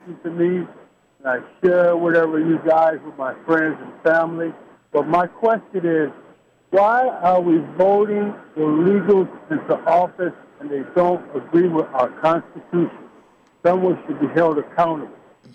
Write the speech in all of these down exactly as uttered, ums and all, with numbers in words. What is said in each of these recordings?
listen to me, and I share whatever you guys with my friends and family. But my question is, why are we voting illegals into office and they don't agree with our Constitution? Someone should be held accountable.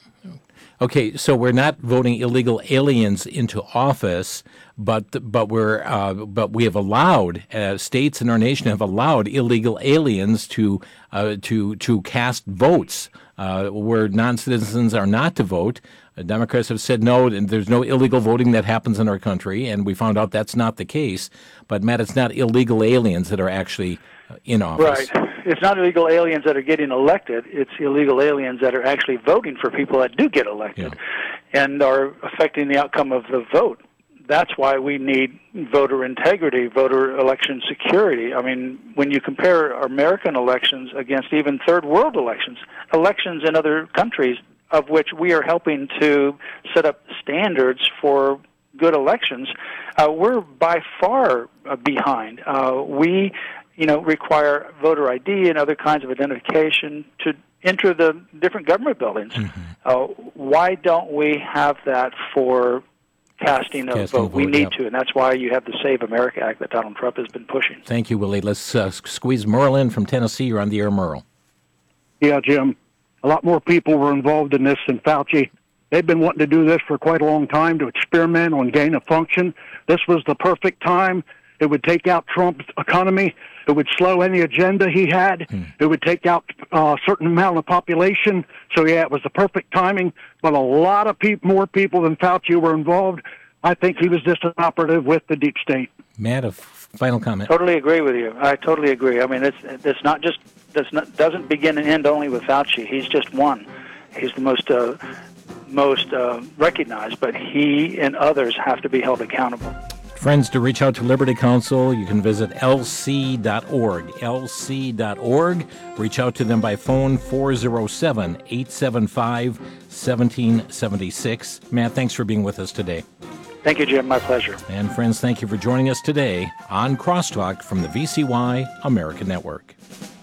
Okay, so we're not voting illegal aliens into office, but but we're uh, but we have allowed uh, states in our nation have allowed illegal aliens to uh, to to cast votes uh, where non-citizens are not to vote. Uh, Democrats have said no, and there's no illegal voting that happens in our country, and we found out that's not the case. But Matt, it's not illegal aliens that are actually uh, in office. Right. It's not illegal aliens that are getting elected. It's illegal aliens that are actually voting for people that do get elected yeah. and are affecting the outcome of the vote. That's why we need voter integrity, voter election security. I mean, when you compare American elections against even third world elections, elections in other countries of which we are helping to set up standards for good elections, uh, we're by far uh, behind. Uh, we you know, require voter I D and other kinds of identification to enter the different government buildings. Mm-hmm. Uh, why don't we have that for casting a casting vote? vote? We need Yep. to, and that's why you have the Save America Act that Donald Trump has been pushing. Thank you, Willie. Let's uh, squeeze Merle in from Tennessee. You're on the air, Merle. Yeah, Jim. A lot more people were involved in this than Fauci. They've been wanting to do this for quite a long time to experiment on gain of function. This was the perfect time. It would take out Trump's economy. It would slow any agenda he had. Hmm. It would take out a uh, certain amount of population. So, yeah, it was the perfect timing. But a lot of pe- more people than Fauci were involved. I think he was just an operative with the deep state. Matt, a f- final comment. Totally agree with you. I totally agree. I mean, it's it's not just does not doesn't begin and end only with Fauci. He's just one. He's the most uh, most uh, recognized, but he and others have to be held accountable. Friends, to reach out to Liberty Counsel, you can visit L C dot org, L C dot org. Reach out to them by phone, four oh seven, eight seven five, one seven seven six. Matt, thanks for being with us today. Thank you, Jim. My pleasure. And friends, thank you for joining us today on Crosstalk from the V C Y America Network.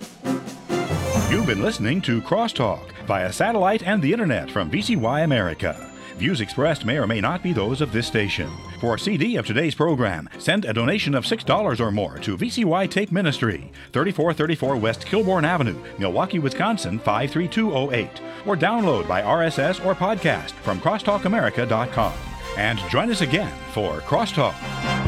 You've been listening to Crosstalk via satellite and the internet from V C Y America. Views expressed may or may not be those of this station. For a C D of today's program, send a donation of six dollars or more to V C Y Tape Ministry, thirty-four thirty-four West Kilbourne Avenue, Milwaukee, Wisconsin, five three two oh eight. Or download by R S S or podcast from crosstalk america dot com. And join us again for Crosstalk.